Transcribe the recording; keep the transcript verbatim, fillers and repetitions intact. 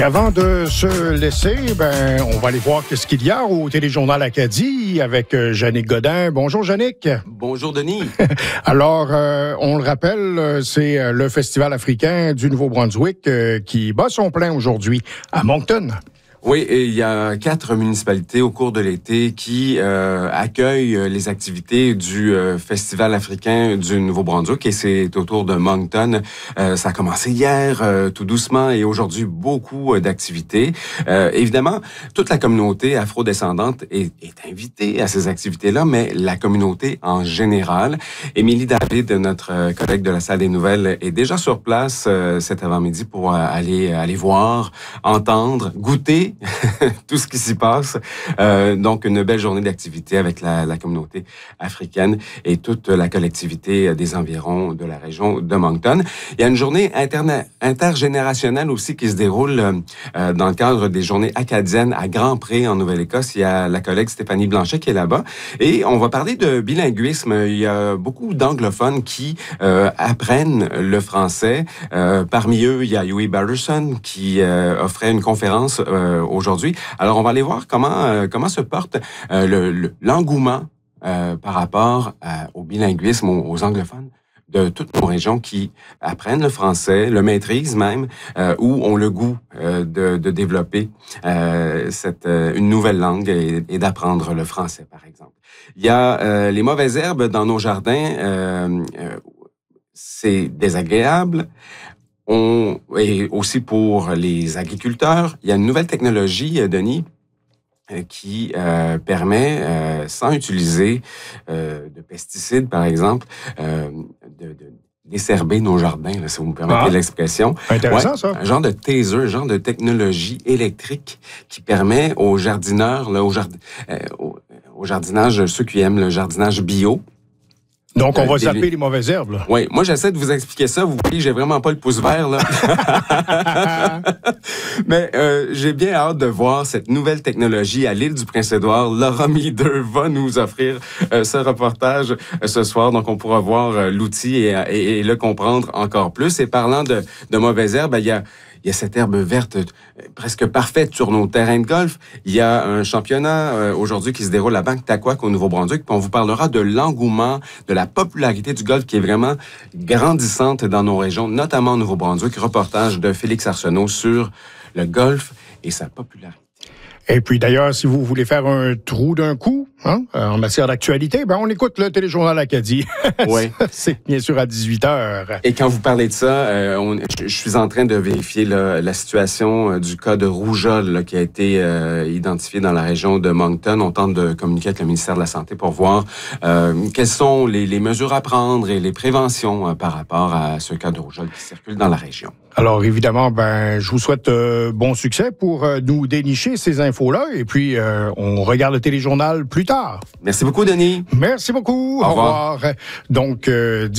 Avant de se laisser, ben, on va aller voir ce qu'il y a au Téléjournal Acadie avec euh, Yannick Godin. Bonjour, Yannick. Bonjour, Denis. Alors, euh, on le rappelle, c'est le Festival africain du Nouveau-Brunswick euh, qui bat son plein aujourd'hui à Moncton. Oui, et il y a quatre municipalités au cours de l'été qui euh, accueillent les activités du euh, Festival africain du Nouveau-Brunswick et c'est autour de Moncton. Euh, ça a commencé hier, euh, tout doucement, et aujourd'hui, beaucoup euh, d'activités. Euh, évidemment, toute la communauté afro-descendante est, est invitée à ces activités-là, mais la communauté en général. Émilie David, notre euh, collègue de la Salle des Nouvelles, est déjà sur place euh, cet avant-midi pour euh, aller, aller voir, entendre, goûter tout ce qui s'y passe. Euh, donc, une belle journée d'activité avec la, la communauté africaine et toute la collectivité des environs de la région de Moncton. Il y a une journée interna- intergénérationnelle aussi qui se déroule euh, dans le cadre des journées acadiennes à Grand-Pré en Nouvelle-Écosse. Il y a la collègue Stéphanie Blanchet qui est là-bas. Et on va parler de bilinguisme. Il y a beaucoup d'anglophones qui euh, apprennent le français. Euh, parmi eux, il y a Huey Barterson qui euh, offrait une conférence euh, aujourd'hui. Alors, on va aller voir comment euh, comment se porte euh, le, le, l'engouement euh, par rapport à, au bilinguisme, aux, aux anglophones de toutes nos régions qui apprennent le français, le maîtrisent même, euh, ou ont le goût euh, de, de développer euh, cette euh, une nouvelle langue et, et d'apprendre le français, par exemple. Il y a euh, les mauvaises herbes dans nos jardins. Euh, euh, c'est désagréable. On, et aussi pour les agriculteurs, il y a une nouvelle technologie, Denis, qui euh, permet, euh, sans utiliser euh, de pesticides, par exemple, euh, de, de désherber nos jardins, là, si vous me permettez ah, l'expression. Intéressant, ouais, ça. Un genre de taser, un genre de technologie électrique qui permet aux jardineurs, là, au, jard, euh, au, au jardinage, ceux qui aiment le jardinage bio, donc, on va zapper les mauvaises herbes, là. Oui, moi, j'essaie de vous expliquer ça. Vous voyez, j'ai vraiment pas le pouce vert, là. Mais euh, j'ai bien hâte de voir cette nouvelle technologie à l'île du Prince-Édouard. Laura Meader va nous offrir euh, ce reportage euh, ce soir. Donc, on pourra voir euh, l'outil et, et, et le comprendre encore plus. Et parlant de, de mauvaises herbes, il y a... Il y a cette herbe verte presque parfaite sur nos terrains de golf. Il y a un championnat euh, aujourd'hui qui se déroule à Banque Taquac au Nouveau-Brunswick. Puis on vous parlera de l'engouement, de la popularité du golf qui est vraiment grandissante dans nos régions, notamment au Nouveau-Brunswick. Reportage de Félix Arsenault sur le golf et sa popularité. Et puis d'ailleurs, si vous voulez faire un trou d'un coup, hein, en matière d'actualité, ben on écoute le Téléjournal Acadie. Oui. C'est bien sûr à dix-huit heures. Et quand vous parlez de ça, euh, on, je, je suis en train de vérifier là, la situation euh, du cas de rougeole là, qui a été euh, identifié dans la région de Moncton. On tente de communiquer avec le ministère de la Santé pour voir euh, quelles sont les, les mesures à prendre et les préventions euh, par rapport à ce cas de rougeole qui circule dans la région. Alors évidemment, ben je vous souhaite euh, bon succès pour euh, nous dénicher ces infos-là et puis euh, on regarde le Téléjournal plus tard. Merci beaucoup, Denis. Merci beaucoup. Au revoir. Au revoir. Donc euh,